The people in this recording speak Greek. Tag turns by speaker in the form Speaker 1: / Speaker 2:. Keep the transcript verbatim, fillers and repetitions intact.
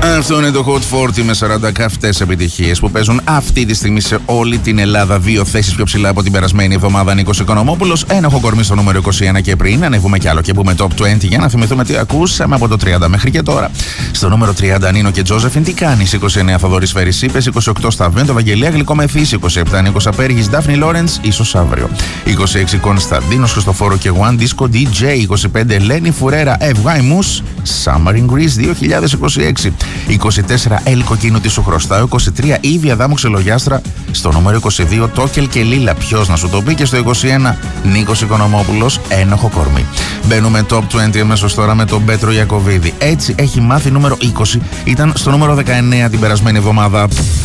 Speaker 1: Αυτό είναι το Hot σαράντα με σαράντα καυτές επιτυχίες που παίζουν αυτή τη στιγμή σε όλη την Ελλάδα. Δύο θέσεις πιο ψηλά από την περασμένη εβδομάδα. Νίκος Οικονομόπουλος, ένοχο κορμί στο νούμερο είκοσι ένα και πριν. Ανεβούμε κι άλλο και πούμε top είκοσι για να θυμηθούμε τι ακούσαμε από το τριάντα μέχρι και τώρα. Στο νούμερο τριάντα Νίνο και Τζόζεφιν, τι κάνεις. είκοσι εννέα Θοδωρής Φερρυσίπες, είκοσι οκτώ Σταβέντο, Βαγγελία Γλυκομεθής, είκοσι επτά Νίκος Απέργης, Ντάφνη Λόρεντς, ίσως αύριο. είκοσι έξι Κωνσταντίνος Χριστοφόρο και One Disco ντι τζέι, είκοσι πέντε Λένι Φουρέρα, Ευγάιμους, Summer in Greece δύο χιλιάδες είκοσι έξι. είκοσι τέσσερα Ελ Κοκκίνου τι σου χρωστάω, είκοσι τρία Ήβη Αδάμου Ξελογιάστρα, στο νούμερο είκοσι δύο Τόκελ και Λίλα, ποιος να σου το πει, και στο είκοσι ένα Νίκος Οικονομόπουλος, ένοχο κορμί. Μπαίνουμε top είκοσι αμέσως τώρα με τον Πέτρο Ιακωβίδη. Έτσι έχει μάθει νούμερο είκοσι, ήταν στο νούμερο δεκαεννέα την περασμένη εβδομάδα.